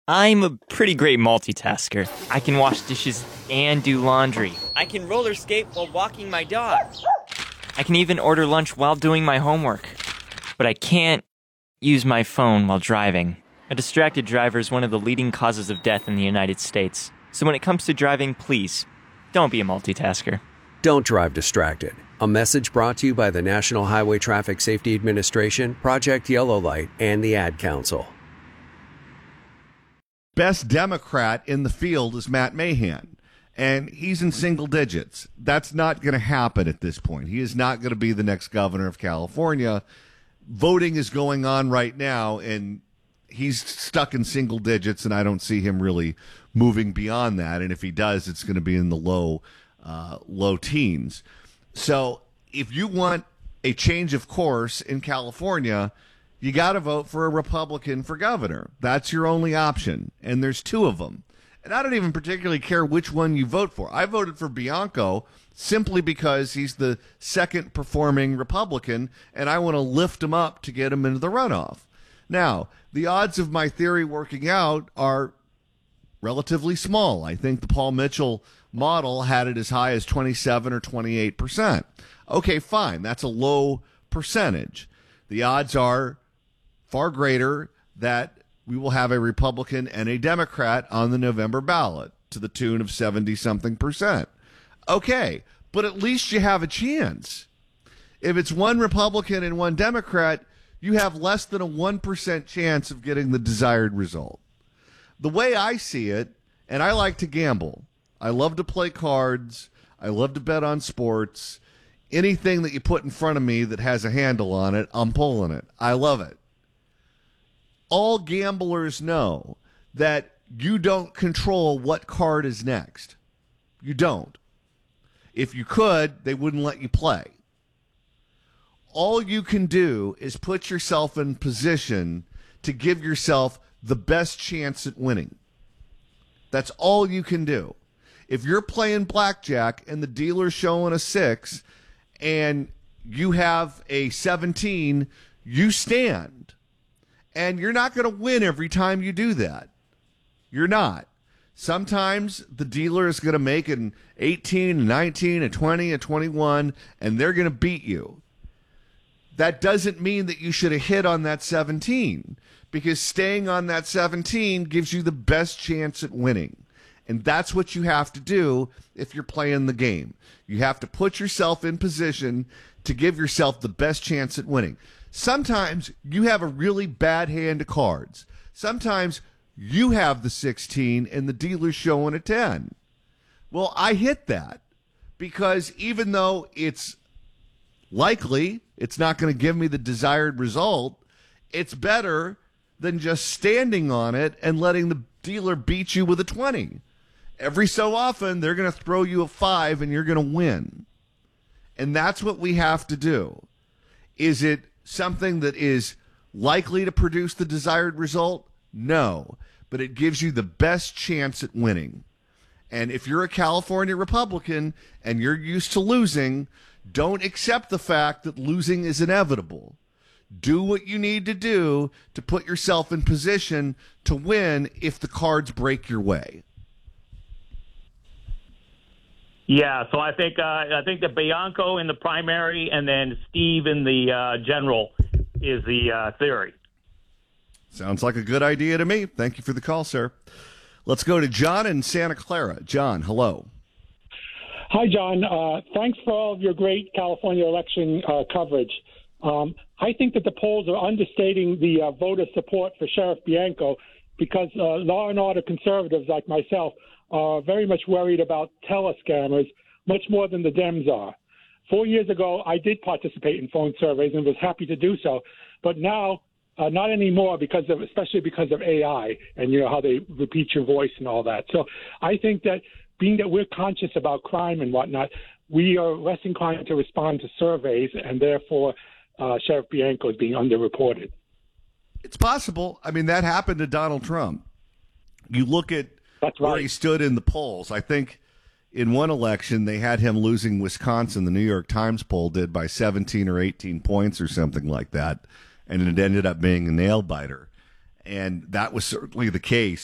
I'm a pretty great multitasker. I can wash dishes and do laundry. I can roller skate while walking my dog. I can even order lunch while doing my homework. But I can't use my phone while driving. A distracted driver is one of the leading causes of death in the United States. So when it comes to driving, please, don't be a multitasker. Don't drive distracted. A message brought to you by the National Highway Traffic Safety Administration, Project Yellow Light, and the Ad Council. Best Democrat in the field is Matt Mahan, and he's in single digits. That's not going to happen at this point. He is not going to be the next governor of California. Voting is going on right now, and he's stuck in single digits, and I don't see him really moving beyond that. And if he does, it's going to be in the low teens. So if you want a change of course in California, you got to vote for a Republican for governor. That's your only option. And there's two of them. And I don't even particularly care which one you vote for. I voted for Bianco simply because he's the second performing Republican, and I want to lift him up to get him into the runoff. Now, the odds of my theory working out are relatively small. I think the Paul Mitchell model had it as high as 27 or 28%. Okay, fine. That's a low percentage. The odds are far greater that we will have a Republican and a Democrat on the November ballot to the tune of 70-something%. Okay, but at least you have a chance. If it's one Republican and one Democrat, you have less than a 1% chance of getting the desired result. The way I see it, and I like to gamble. I love to play cards. I love to bet on sports. Anything that you put in front of me that has a handle on it, I'm pulling it. I love it. All gamblers know that you don't control what card is next. You don't. If you could, they wouldn't let you play. All you can do is put yourself in position to give yourself the best chance at winning. That's all you can do. If you're playing blackjack and the dealer's showing a 6 and you have a 17, you stand. And you're not going to win every time you do that. You're not. Sometimes the dealer is going to make an 18, a 19, a 20, a 21, and they're going to beat you. That doesn't mean that you should have hit on that 17, because staying on that 17 gives you the best chance at winning. And that's what you have to do if you're playing the game. You have to put yourself in position to give yourself the best chance at winning. Sometimes you have a really bad hand of cards. Sometimes you have the 16 and the dealer's showing a 10. Well, I hit that because even though it's likely it's not going to give me the desired result, it's better than just standing on it and letting the dealer beat you with a 20. Every so often, they're going to throw you a 5 and you're going to win. And that's what we have to do. Is it something that is likely to produce the desired result? No. But it gives you the best chance at winning. And if you're a California Republican and you're used to losing, don't accept the fact that losing is inevitable. Do what you need to do to put yourself in position to win if the cards break your way. Yeah, so I think that Bianco in the primary and then Steve in the general is the theory. Sounds like a good idea to me. Thank you for the call, sir. Let's go to John in Santa Clara. John, hello. Hi, John. Thanks for all of your great California election coverage. I think that the polls are understating the voter support for Sheriff Bianco because law and order conservatives like myself are very much worried about telescammers, much more than the Dems are. 4 years ago, I did participate in phone surveys and was happy to do so. But now, not anymore, especially because of AI and, how they repeat your voice and all that. So I think that being that we're conscious about crime and whatnot, we are less inclined to respond to surveys, and therefore Sheriff Bianco is being underreported. It's possible. I mean, that happened to Donald Trump. You look at where he stood in the polls. I think in one election they had him losing Wisconsin, the New York Times poll did, by 17 or 18 points or something like that, and it ended up being a nail-biter. And that was certainly the case